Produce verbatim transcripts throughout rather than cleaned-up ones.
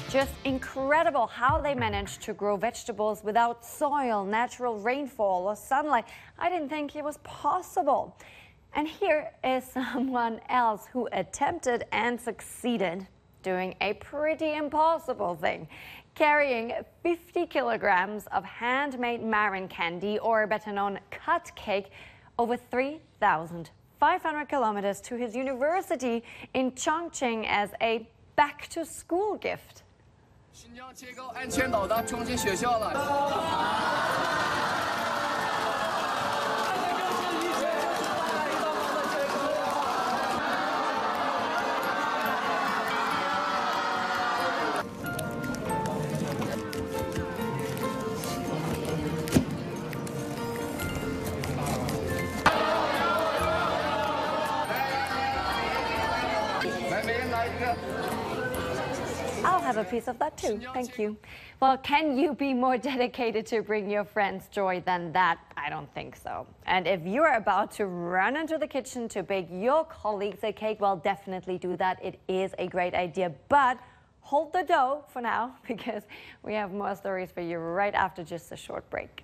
Just incredible how they managed to grow vegetables without soil, natural rainfall, or sunlight. I didn't think it was possible. And here is someone else who attempted and succeeded doing a pretty impossible thing, carrying fifty kilograms of handmade marin candy, or better known cut cake, over three thousand five hundred kilometers to his university in Chongqing as a back-to-school gift. 新疆切糕安全岛的重庆学校了。 I'll have a piece of that too, thank you. Well, can you be more dedicated to bring your friends joy than that? I don't think so. And if you're about to run into the kitchen to bake your colleagues a cake, well, definitely do that. It is a great idea, but hold the dough for now, because we have more stories for you right after just a short break.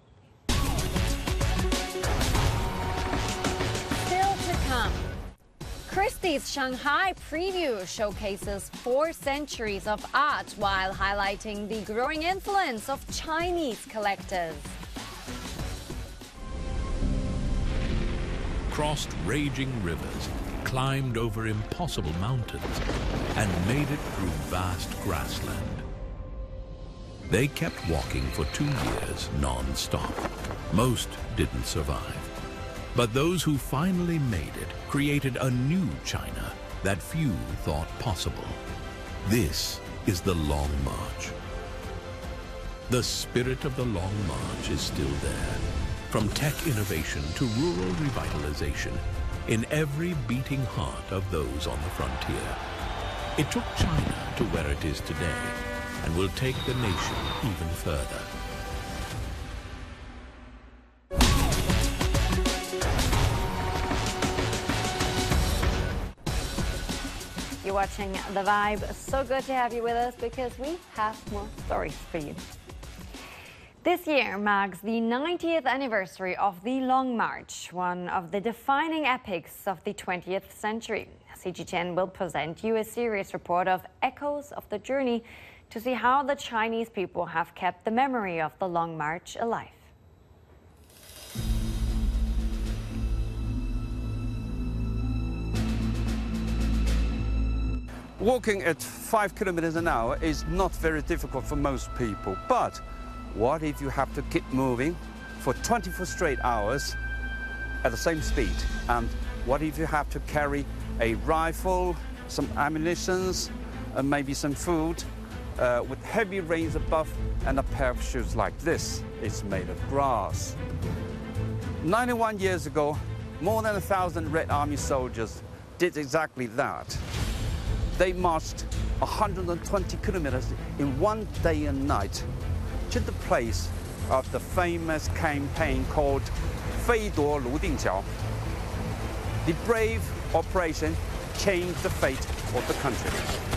Still to come. Christie's Shanghai preview showcases four centuries of art while highlighting the growing influence of Chinese collectors. Crossed raging rivers, climbed over impossible mountains, and made it through vast grassland. They kept walking for two years non-stop. Most didn't survive. But those who finally made it created a new China that few thought possible. This is the Long March. The spirit of the Long March is still there. From tech innovation to rural revitalization, in every beating heart of those on the frontier. It took China to where it is today and will take the nation even further. You're watching The Vibe. So good to have you with us because we have more stories for you. This year marks the ninetieth anniversary of the Long March, one of the defining epics of the twentieth century. C G T N will present you a series report of echoes of the journey to see how the Chinese people have kept the memory of the Long March alive. Walking at five kilometers an hour is not very difficult for most people, but what if you have to keep moving for twenty-four straight hours at the same speed? And what if you have to carry a rifle, some ammunition, and maybe some food uh, with heavy rains above and a pair of shoes like this? It's made of grass. ninety-one years ago, more than a thousand Red Army soldiers did exactly that. They marched one hundred twenty kilometers in one day and night to the place of the famous campaign called Feiduo Ludingjiao. The brave operation changed the fate of the country.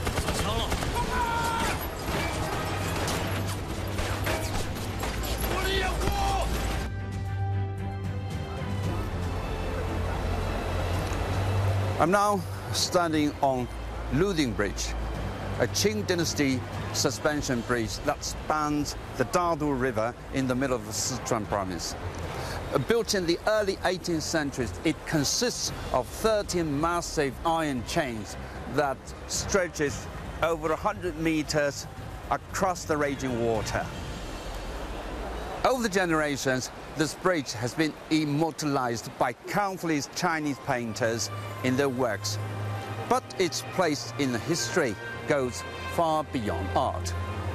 I'm now standing on Luding Bridge, a Qing dynasty suspension bridge that spans the Dadu River in the middle of the Sichuan province. Uh, built in the early eighteenth century, it consists of thirteen massive iron chains that stretches over one hundred meters across the raging water. Over the generations, this bridge has been immortalized by countless Chinese painters in their works. But its place in history goes far beyond art.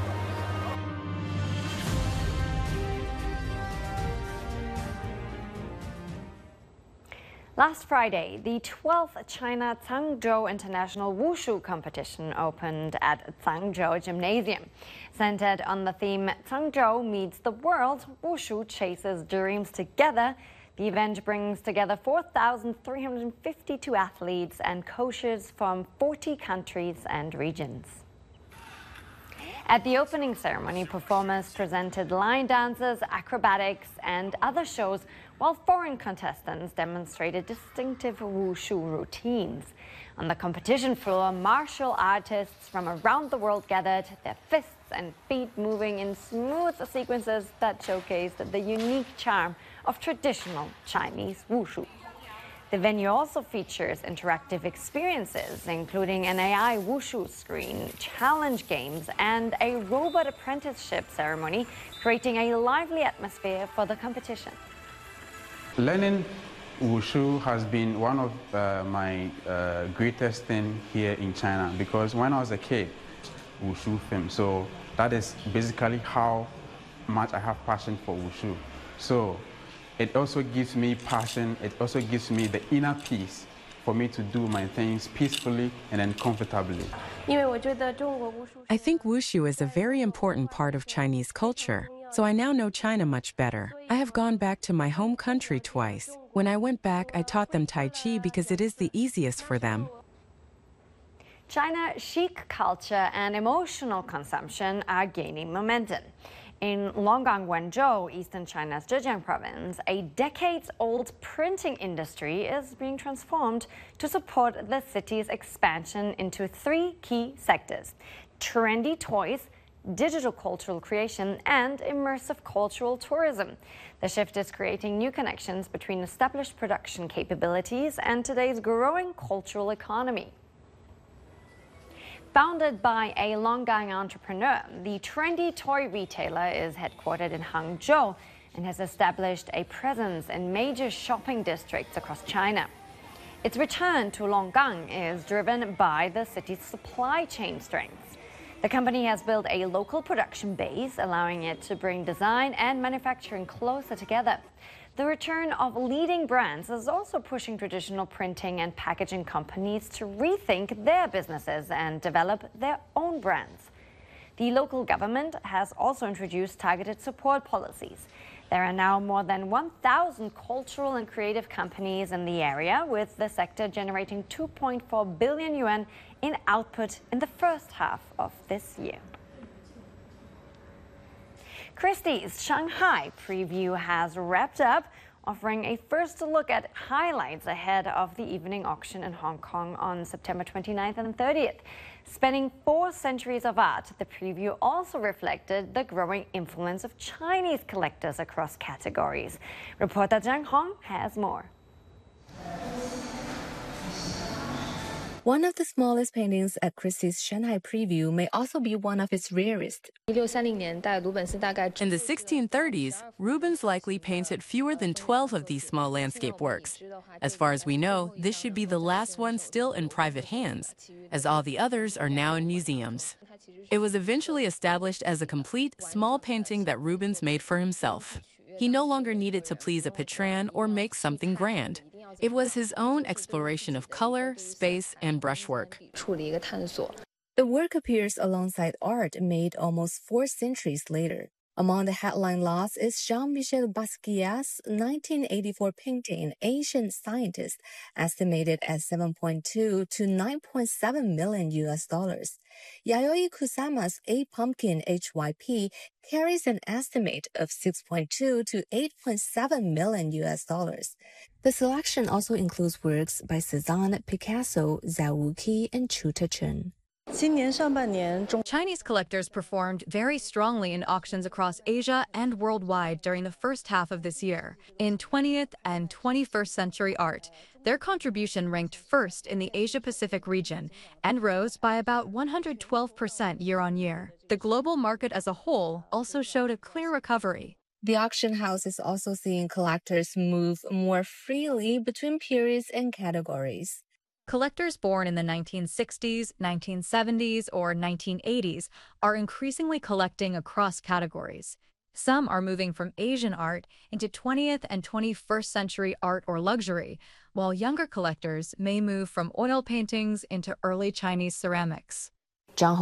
Last Friday, the twelfth China Zhangzhou International Wushu Competition opened at Zhangzhou Gymnasium. Centered on the theme Zhangzhou Meets the World, Wushu Chases Dreams Together, the event brings together four thousand three hundred fifty-two athletes and coaches from forty countries and regions. At the opening ceremony, performers presented line dances, acrobatics, and other shows, while foreign contestants demonstrated distinctive wushu routines. On the competition floor, martial artists from around the world gathered, their fists and feet moving in smooth sequences that showcased the unique charm of traditional Chinese wushu. The venue also features interactive experiences, including an A I wushu screen, challenge games, and a robot apprenticeship ceremony, creating a lively atmosphere for the competition. Learning wushu has been one of uh, my uh, greatest things here in China, because when I was a kid, wushu film, so that is basically how much I have passion for wushu. So it also gives me passion, it also gives me the inner peace for me to do my things peacefully and then comfortably. I think wushu is a very important part of Chinese culture, so I now know China much better. I have gone back to my home country twice. When I went back, I taught them Tai Chi because it is the easiest for them. China chic culture and emotional consumption are gaining momentum. In Longgang, Wenzhou, eastern China's Zhejiang province, a decades-old printing industry is being transformed to support the city's expansion into three key sectors: trendy toys, digital cultural creation, and immersive cultural tourism. The shift is creating new connections between established production capabilities and today's growing cultural economy. Founded by a Longgang entrepreneur, the trendy toy retailer is headquartered in Hangzhou and has established a presence in major shopping districts across China. Its return to Longgang is driven by the city's supply chain strengths. The company has built a local production base, allowing it to bring design and manufacturing closer together. The return of leading brands is also pushing traditional printing and packaging companies to rethink their businesses and develop their own brands. The local government has also introduced targeted support policies. There are now more than one thousand cultural and creative companies in the area, with the sector generating two point four billion yuan in output in the first half of this year. Christie's Shanghai preview has wrapped up, offering a first look at highlights ahead of the evening auction in Hong Kong on September twenty-ninth and thirtieth. Spanning four centuries of art, the preview also reflected the growing influence of Chinese collectors across categories. Reporter Zhang Hong has more. One of the smallest paintings at Christie's Shanghai preview may also be one of its rarest. In the sixteen thirties, Rubens likely painted fewer than twelve of these small landscape works. As far as we know, this should be the last one still in private hands, as all the others are now in museums. It was eventually established as a complete, small painting that Rubens made for himself. He no longer needed to please a patron or make something grand. It was his own exploration of color, space, and brushwork. The work appears alongside art made almost four centuries later. Among the headline lots is Jean-Michel Basquiat's nineteen eighty-four painting, Ancient Scientist, estimated at seven point two to nine point seven million U S dollars. Yayoi Kusama's A Pumpkin H Y P carries an estimate of six point two to eight point seven million U S dollars. The selection also includes works by Cezanne, Picasso, Zhao Wuqi, and Chu Techen. Chinese collectors performed very strongly in auctions across Asia and worldwide during the first half of this year. In twentieth and twenty-first century art, their contribution ranked first in the Asia-Pacific region and rose by about one hundred twelve percent year-on-year. The global market as a whole also showed a clear recovery. The auction house is also seeing collectors move more freely between periods and categories. Collectors born in the nineteen sixties, nineteen seventies, or nineteen eighties are increasingly collecting across categories. Some are moving from Asian art into twentieth and twenty-first century art or luxury, while younger collectors may move from oil paintings into early Chinese ceramics. Zhang